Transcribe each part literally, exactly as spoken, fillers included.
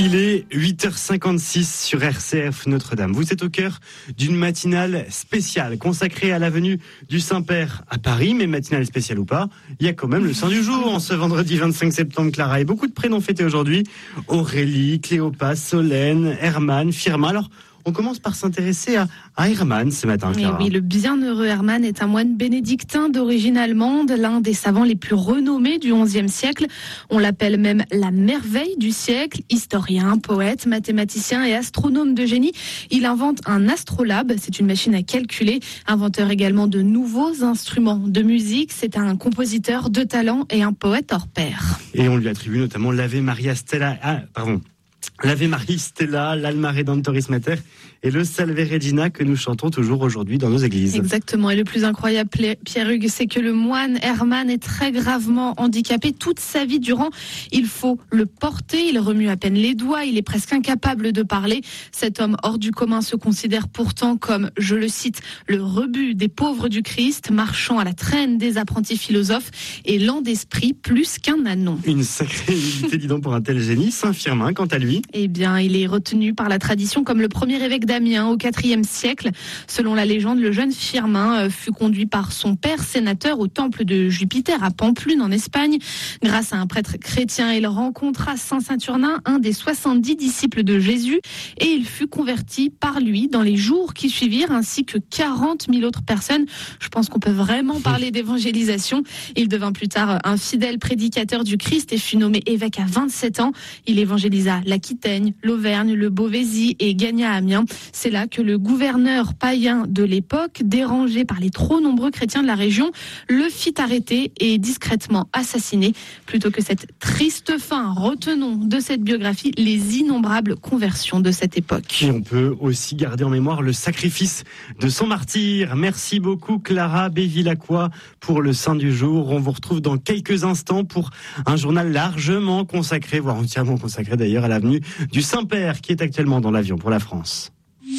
Il est huit heures cinquante-six sur R C F Notre-Dame. Vous êtes au cœur d'une matinale spéciale consacrée à la venue du Saint-Père à Paris, mais matinale spéciale ou pas, il y a quand même le Saint du jour en ce vendredi vingt-cinq septembre, Clara. Et beaucoup de prénoms fêtés aujourd'hui. Aurélie, Cléopas, Solène, Herman, Firmin. Alors, on commence par s'intéresser à, à Herman ce matin, Clara. Et oui, le bienheureux Herman est un moine bénédictin d'origine allemande, l'un des savants les plus renommés du onzième siècle. On l'appelle même la merveille du siècle. Historien, poète, mathématicien et astronome de génie, il invente un astrolabe, c'est une machine à calculer. Inventeur également de nouveaux instruments de musique, c'est un compositeur de talent et un poète hors pair. Et on lui attribue notamment l'Ave Maria Stella... Ah, pardon. L'Ave Maria Stella, l'Alma Redemptoris Mater et le Salve Regina que nous chantons toujours aujourd'hui dans nos églises. Exactement. Et le plus incroyable, Pierre-Hugues, c'est que le moine Herman est très gravement handicapé toute sa vie durant. Il faut le porter, il remue à peine les doigts, il est presque incapable de parler. Cet homme hors du commun se considère pourtant comme, je le cite, le rebut des pauvres du Christ, marchant à la traîne des apprentis philosophes et lent d'esprit plus qu'un ânon. Une sacrée humilité, dis donc, pour un tel génie. Saint Firmin, quant à lui, Eh bien, il est retenu par la tradition comme le premier évêque d'Amiens au quatrième siècle. Selon la légende, le jeune Firmin fut conduit par son père sénateur au temple de Jupiter à Pamplune en Espagne. Grâce à un prêtre chrétien, il rencontra Saint Saturnin, un des soixante-dix disciples de Jésus, et il fut converti par lui dans les jours qui suivirent, ainsi que quarante mille autres personnes. Je pense qu'on peut vraiment parler d'évangélisation. Il devint plus tard un fidèle prédicateur du Christ et fut nommé évêque à vingt-sept ans. Il évangélisa l'Aquitaine, l'Auvergne, le Beauvaisis et gagna Amiens. C'est là que le gouverneur païen de l'époque, dérangé par les trop nombreux chrétiens de la région, le fit arrêter et discrètement assassiner. Plutôt que cette triste fin, retenons de cette biographie les innombrables conversions de cette époque. Et on peut aussi garder en mémoire le sacrifice de son martyr. Merci beaucoup Clara Bévilacqua pour le Saint du jour. On vous retrouve dans quelques instants pour un journal largement consacré, voire entièrement consacré d'ailleurs à l'avenue du Saint-Père qui est actuellement dans l'avion pour la France.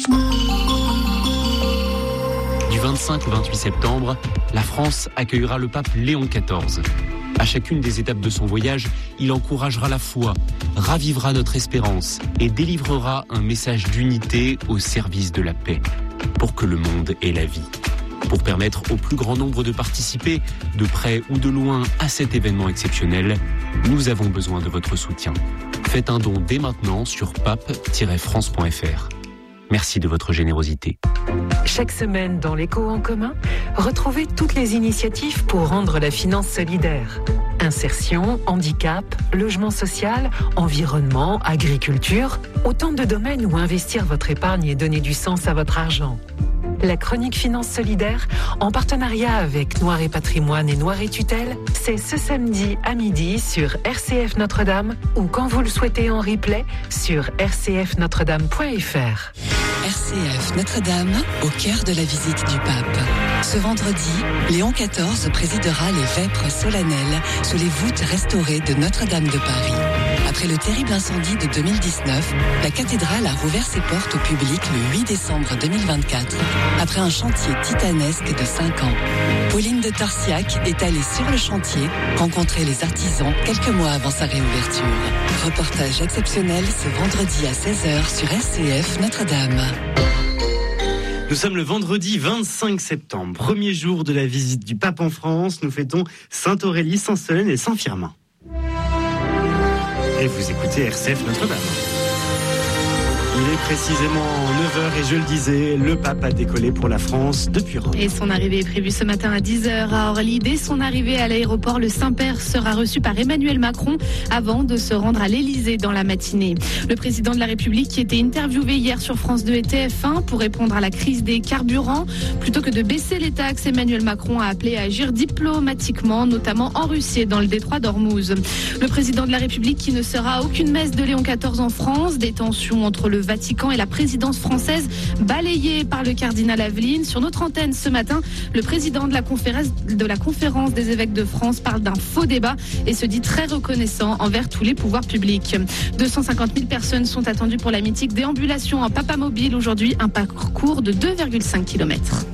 Du vingt-cinq au vingt-huit septembre, la France accueillera le pape Léon quatorze. À chacune des étapes de son voyage, il encouragera la foi, ravivera notre espérance et délivrera un message d'unité au service de la paix, pour que le monde ait la vie. Pour permettre au plus grand nombre de participer, de près ou de loin, à cet événement exceptionnel, nous avons besoin de votre soutien. Faites un don dès maintenant sur pape tiret france point f r. Merci de votre générosité. Chaque semaine dans l'Écho en commun, retrouvez toutes les initiatives pour rendre la finance solidaire. Insertion, handicap, logement social, environnement, agriculture, autant de domaines où investir votre épargne et donner du sens à votre argent. La chronique Finance Solidaire, en partenariat avec Noir et Patrimoine et Noir et Tutelle, c'est ce samedi à midi sur R C F Notre-Dame ou quand vous le souhaitez en replay sur r c f notre dame point f r. R C F Notre-Dame, au cœur de la visite du pape. Ce vendredi, Léon quatorze présidera les vêpres solennelles sous les voûtes restaurées de Notre-Dame de Paris. Après le terrible incendie de deux mille dix-neuf, la cathédrale a rouvert ses portes au public le huit décembre deux mille vingt-quatre, après un chantier titanesque de cinq ans. Pauline de Torsiac est allée sur le chantier rencontrer les artisans quelques mois avant sa réouverture. Reportage exceptionnel ce vendredi à seize heures sur R C F Notre-Dame. Nous sommes le vendredi vingt-cinq septembre, premier jour de la visite du pape en France. Nous fêtons Sainte Aurélie, Saint Solène et Saint Firmin. Et vous écoutez R C F Notre-Dame. Il est précisément neuf heures et je le disais, le pape a décollé pour la France depuis Rome. Et son arrivée est prévue ce matin à dix heures à Orly. Dès son arrivée à l'aéroport, le Saint-Père sera reçu par Emmanuel Macron avant de se rendre à l'Élysée dans la matinée. Le président de la République qui était interviewé hier sur France deux et T F un pour répondre à la crise des carburants. Plutôt que de baisser les taxes, Emmanuel Macron a appelé à agir diplomatiquement, notamment en Russie et dans le détroit d'Ormuz. Le président de la République qui ne sera à aucune messe de Léon quatorze en France. Des tensions entre le Vatican et la présidence française balayée par le cardinal Aveline. Sur notre antenne ce matin, le président de la conférence, de la conférence des évêques de France parle d'un faux débat et se dit très reconnaissant envers tous les pouvoirs publics. deux cent cinquante mille personnes sont attendues pour la mythique déambulation en Papamobile aujourd'hui, un parcours de deux virgule cinq kilomètres.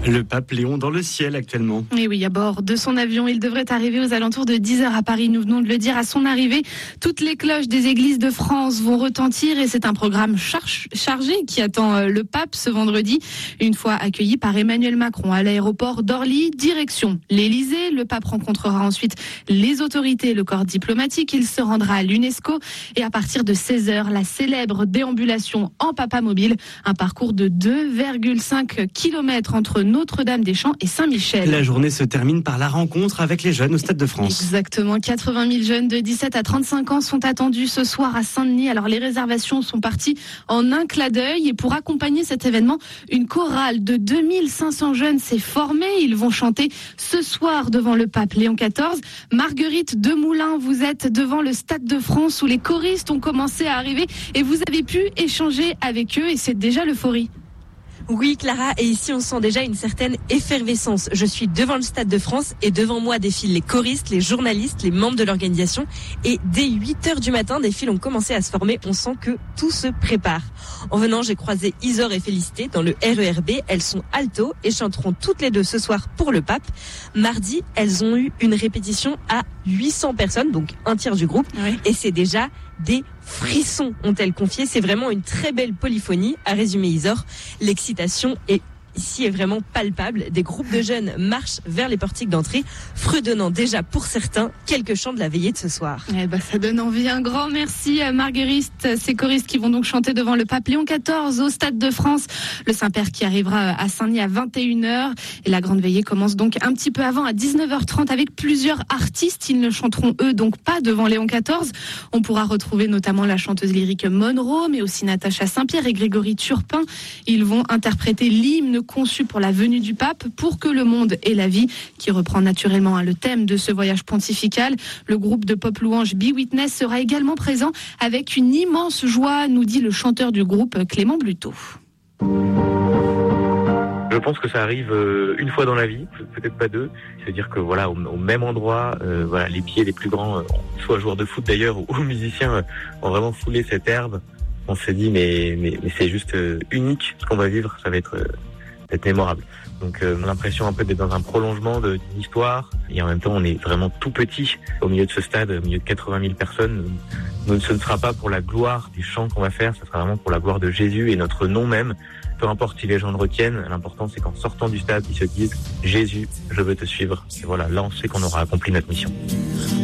Le pape Léon dans le ciel actuellement. Et oui, à bord de son avion, il devrait arriver aux alentours de dix heures à Paris. Nous venons de le dire, à son arrivée, toutes les cloches des églises de France vont retentir et c'est un programme char- chargé qui attend le pape ce vendredi. Une fois accueilli par Emmanuel Macron à l'aéroport d'Orly, direction l'Élysée. Le pape rencontrera ensuite les autorités et le corps diplomatique. Il se rendra à l'UNESCO et à partir de seize heures, la célèbre déambulation en papamobile, un parcours de deux virgule cinq kilomètres entre Notre-Dame-des-Champs et Saint-Michel. La journée se termine par la rencontre avec les jeunes au Stade de France. Exactement, quatre-vingt mille jeunes de dix-sept à trente-cinq ans sont attendus ce soir à Saint-Denis. Alors les réservations sont parties en un clin d'œil et pour accompagner cet événement, une chorale de deux mille cinq cents jeunes s'est formée. Ils vont chanter ce soir devant le pape Léon quatorze. Marguerite Demoulin, vous êtes devant le Stade de France où les choristes ont commencé à arriver et vous avez pu échanger avec eux et c'est déjà l'euphorie. Oui, Clara, et ici on sent déjà une certaine effervescence. Je suis devant le Stade de France et devant moi défilent les choristes, les journalistes, les membres de l'organisation. Et dès huit heures du matin, des files ont commencé à se former. On sent que tout se prépare. En venant, j'ai croisé Isor et Félicité dans le R E R B. Elles sont alto et chanteront toutes les deux ce soir pour le pape. Mardi, elles ont eu une répétition à huit cents personnes, donc un tiers du groupe. Oui. Et c'est déjà des frissons, ont-elles confié. C'est vraiment une très belle polyphonie, a résumé Isor. L'excitation est ici est vraiment palpable. Des groupes de jeunes marchent vers les portiques d'entrée, fredonnant déjà pour certains quelques chants de la veillée de ce soir. Eh ben, ça donne envie. Un grand merci à Marguerite. Ces choristes qui vont donc chanter devant le pape Léon quatorze au Stade de France. Le Saint-Père qui arrivera à Saint-Denis à vingt et une heures. Et la grande veillée commence donc un petit peu avant, à dix-neuf heures trente, avec plusieurs artistes. Ils ne chanteront eux donc pas devant Léon quatorze. On pourra retrouver notamment la chanteuse lyrique Monroe, mais aussi Natacha Saint-Pierre et Grégory Turpin. Ils vont interpréter l'hymne conçu pour la venue du pape, pour que le monde ait la vie, qui reprend naturellement le thème de ce voyage pontifical. Le groupe de pop louange Be Witness sera également présent avec une immense joie, nous dit le chanteur du groupe Clément Bluteau. Je pense que ça arrive une fois dans la vie, peut-être pas deux. C'est-à-dire que voilà, au, au même endroit, euh, voilà, les pieds les plus grands, soit joueurs de foot d'ailleurs ou, ou musiciens, ont vraiment foulé cette herbe. On s'est dit mais mais, mais c'est juste unique ce qu'on va vivre, ça va être être mémorable. Donc euh, l'impression un peu d'être dans un prolongement de, d'une histoire et en même temps on est vraiment tout petit au milieu de ce stade, au milieu de quatre-vingt mille personnes. Nous, ce ne sera pas pour la gloire des chants qu'on va faire, ce sera vraiment pour la gloire de Jésus et notre nom même. Peu importe si les gens le retiennent, l'important c'est qu'en sortant du stade, ils se disent « Jésus, je veux te suivre ». Et voilà, là on sait qu'on aura accompli notre mission.